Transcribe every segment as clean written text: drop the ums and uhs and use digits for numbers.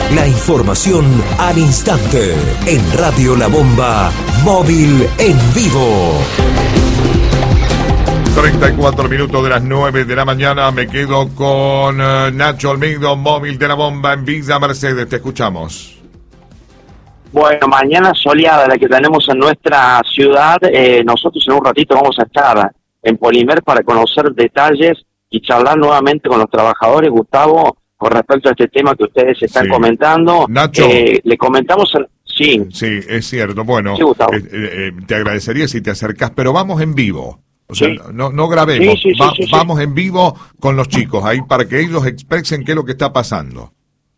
La información al instante. En Radio La Bomba, móvil en vivo. 34 minutos de las 9 de la mañana. Me quedo con Nacho Olmedo, móvil de La Bomba en Villa Mercedes. Te escuchamos. Bueno, mañana soleada la que tenemos en nuestra ciudad. Nosotros en un ratito vamos a estar en Polimer para conocer detalles y charlar nuevamente con los trabajadores, Gustavo, con respecto a este tema que ustedes están comentando. Nacho. Le comentamos... Sí. Sí, es cierto. Bueno, sí, Gustavo. Te agradecería si te acercás, pero vamos en vivo. O sea, sí. no grabemos. Sí. Vamos en vivo con los chicos ahí para que ellos expresen qué es lo que está pasando.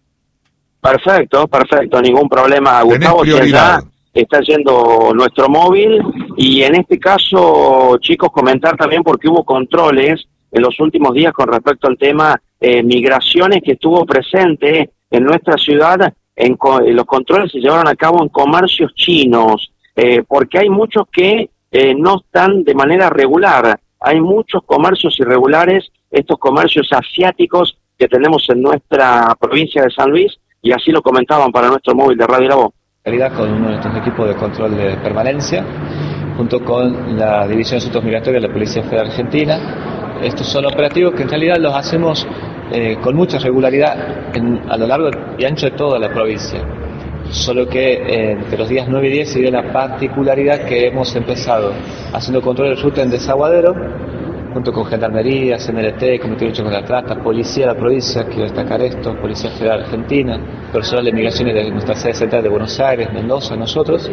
Perfecto, ningún problema, Gustavo. Ya está yendo nuestro móvil y en este caso, chicos, comentar también porque hubo controles en los últimos días con respecto al tema migraciones que estuvo presente en nuestra ciudad. Los controles se llevaron a cabo en comercios chinos, porque hay muchos que no están de manera regular. Hay muchos comercios irregulares, estos comercios asiáticos que tenemos en nuestra provincia de San Luis, y así lo comentaban para nuestro móvil de Radio La Voz. Con uno de nuestros equipos de control de permanencia, junto con la División de Asuntos Migratorios de la Policía Federal Argentina. Estos son operativos que en realidad los hacemos con mucha regularidad a lo largo y ancho de toda la provincia. Solo que entre los días 9 y 10 se dio la particularidad que hemos empezado haciendo control de ruta en Desaguadero, junto con Gendarmería, CNLT, Comité de Lucha contra la Trata, Policía de la provincia, quiero destacar esto, Policía Federal Argentina, personal de migraciones de nuestra sede central de Buenos Aires, Mendoza, nosotros,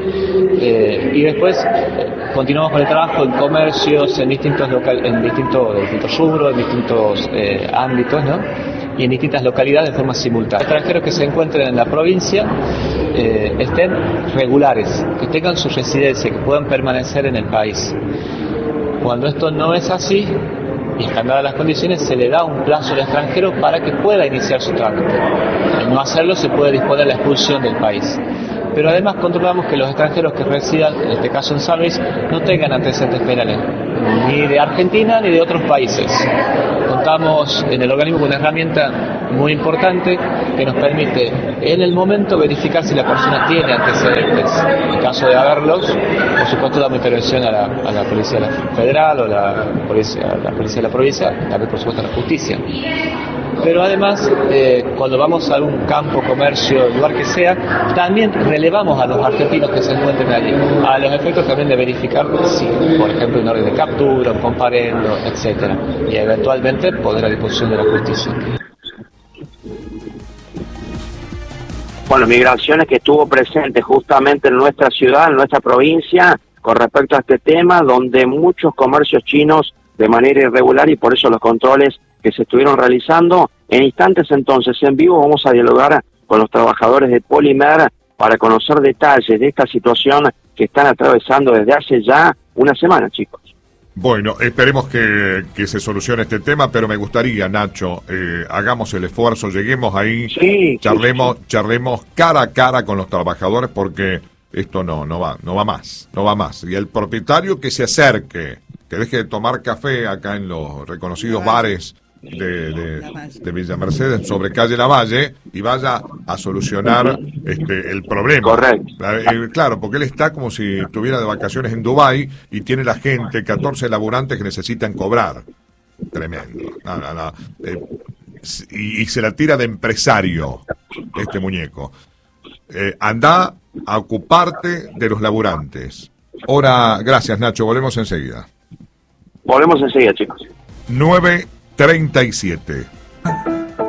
y después continuamos con el trabajo en comercios, en distintos rubros, en distintos ámbitos, ¿no? Y en distintas localidades de forma simultánea. Extranjeros que se encuentren en la provincia estén regulares, que tengan su residencia, que puedan permanecer en el país. Cuando esto no es así, y están dadas las condiciones, se le da un plazo al extranjero para que pueda iniciar su trámite. Al no hacerlo, se puede disponer la expulsión del país. Pero además controlamos que los extranjeros que residan, en este caso en San Luis, no tengan antecedentes penales, ni de Argentina ni de otros países. Contamos en el organismo con una herramienta muy importante que nos permite en el momento verificar si la persona tiene antecedentes. En caso de haberlos, por supuesto damos intervención a la Policía Federal o la Policía de la provincia, también por supuesto a la justicia. Pero además, cuando vamos a algún campo, comercio, lugar que sea, también relevamos a los argentinos que se encuentren allí, a los efectos también de verificar si, por ejemplo, un orden de captura, un comparendo, etcétera, y eventualmente poner a disposición de la justicia. Bueno, migraciones que estuvo presente justamente en nuestra ciudad, en nuestra provincia, con respecto a este tema, donde muchos comercios chinos de manera irregular y por eso los controles que se estuvieron realizando. En instantes entonces, en vivo, vamos a dialogar con los trabajadores de Polimer para conocer detalles de esta situación que están atravesando desde hace ya una semana, chicos. Bueno, esperemos que se solucione este tema, pero me gustaría, Nacho, hagamos el esfuerzo, lleguemos ahí, sí, charlemos cara a cara con los trabajadores, porque esto no va más. Y el propietario que se acerque, que deje de tomar café acá en los reconocidos bares de Villa Mercedes, sobre calle Lavalle, y vaya a solucionar el problema. Correcto. Claro, porque él está como si estuviera de vacaciones en Dubái y tiene la gente, 14 laburantes que necesitan cobrar. Tremendo. Y se la tira de empresario este muñeco. Anda a ocuparte de los laburantes. Ahora, gracias, Nacho, volvemos enseguida. Volvemos enseguida, chicos. 9:37.